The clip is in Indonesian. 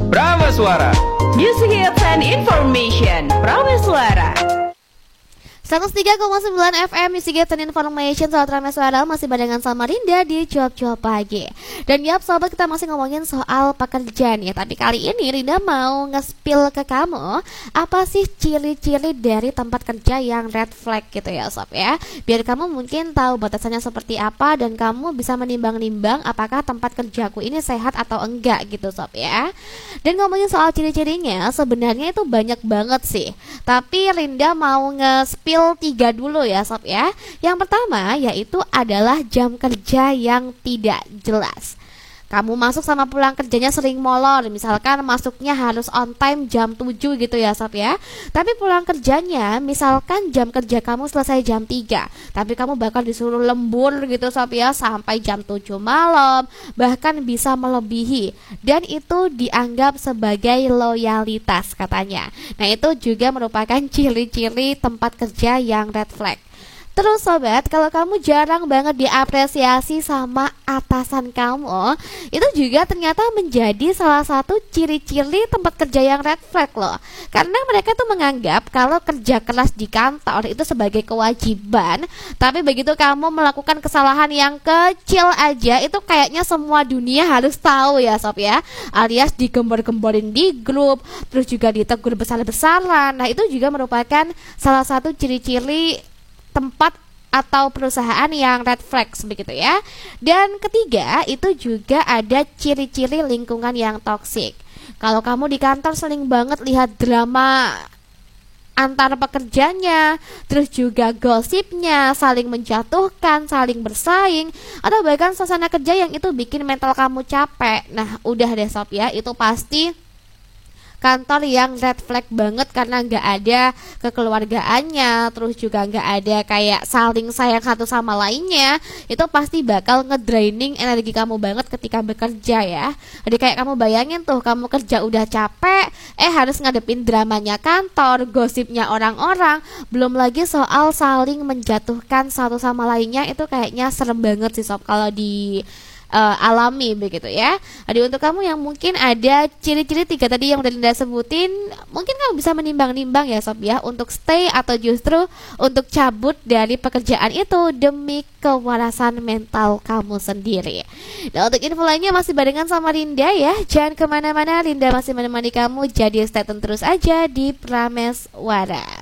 Prameswara. Music hits and information. Prameswara. 103,9 FM Music Hits and Information. Sahabat Prameswara, masih barengan sama Rinda di Cuap-Cuap Pagi. Dan yap sobat, kita masih ngomongin soal pekerjaan ya. Tapi kali ini Rinda mau nge-spill ke kamu apa sih ciri-ciri dari tempat kerja yang red flag gitu ya sob ya. Biar kamu mungkin tahu batasannya seperti apa dan kamu bisa menimbang-nimbang apakah tempat kerjaku ini sehat atau enggak gitu sob ya. Dan ngomongin soal ciri-cirinya, sebenarnya itu banyak banget sih. Tapi Rinda mau nge-spill 3 dulu ya sob ya. Yang pertama yaitu adalah jam kerja yang tidak jelas. Kamu masuk sama pulang kerjanya sering molor. Misalkan masuknya harus on time jam 7 gitu ya sob ya. Tapi pulang kerjanya misalkan jam kerja kamu selesai jam 3, tapi kamu bakal disuruh lembur gitu sob ya sampai jam 7 malam, bahkan bisa melebihi. Dan itu dianggap sebagai loyalitas katanya. Nah itu juga merupakan ciri-ciri tempat kerja yang red flag. Terus sobat, kalau kamu jarang banget diapresiasi sama atasan kamu, itu juga ternyata menjadi salah satu ciri-ciri tempat kerja yang red flag loh. Karena mereka tuh menganggap kalau kerja keras di kantor itu sebagai kewajiban, tapi begitu kamu melakukan kesalahan yang kecil aja, itu kayaknya semua dunia harus tahu ya sob ya. Alias digembor-gemborin di grup, terus juga ditegur besar-besaran. Nah itu juga merupakan salah satu ciri-ciri tempat atau perusahaan yang red flags begitu ya. Dan ketiga itu juga ada ciri-ciri lingkungan yang toksik. Kalau kamu di kantor sering banget lihat drama antar pekerjanya, terus juga gosipnya, saling menjatuhkan, saling bersaing, atau bahkan suasana kerja yang itu bikin mental kamu capek. Nah udah deh sob ya, itu pasti kantor yang red flag banget karena nggak ada kekeluargaannya, terus juga nggak ada kayak saling sayang satu sama lainnya. Itu pasti bakal ngedraining energi kamu banget ketika bekerja ya. Jadi kayak kamu bayangin tuh, kamu kerja udah capek, harus ngadepin dramanya kantor, gosipnya orang-orang, belum lagi soal saling menjatuhkan satu sama lainnya. Itu kayaknya serem banget sih sob kalau di alami begitu ya. Jadi untuk kamu yang mungkin ada ciri-ciri 3 tadi yang udah Linda sebutin, mungkin kamu bisa menimbang-nimbang ya sob ya, untuk stay atau justru untuk cabut dari pekerjaan itu demi kewarasan mental kamu sendiri. Nah untuk info lainnya masih barengan sama Linda ya. Jangan kemana-mana, Linda masih menemani kamu. Jadi stay tune terus aja di Prameswara.